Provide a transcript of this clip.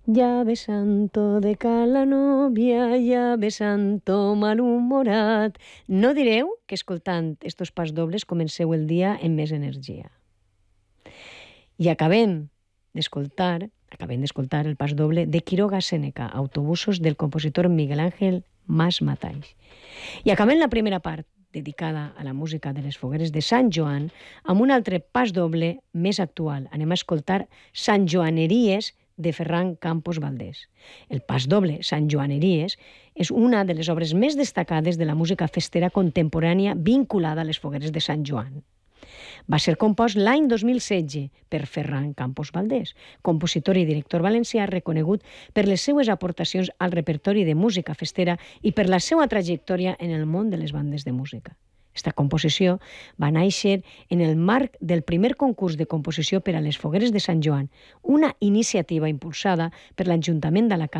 Llave santo de cala novia, llave santo malhumorat. No direu que escoltant estos pas dobles comenceu el dia amb més energia. I acabem d'escoltar el pas doble de Quiroga Sèneca, Autobusos, del compositor Miguel Ángel Mas Mataix. I acabem la primera part, dedicada a la música de les fogueres de Sant Joan, amb un altre pas doble més actual. Anem a escoltar Sant Joaneries de Ferran Campos Valdés. El pas doble Sant Joaneries és una de les obres més destacades de la música festera contemporània vinculada a les fogueres de Sant Joan. Va ser compost l'any 2016 per Ferran Campos Valdés, compositor i director valencià reconegut per les seues aportacions al repertori de música festera i per la seva trajectòria en el món de les bandes de música. Esta composició va néixer en el marc del primer concurs de composició per a les fogueres de Sant Joan, una iniciativa impulsada per l'Ajuntament d'Alacant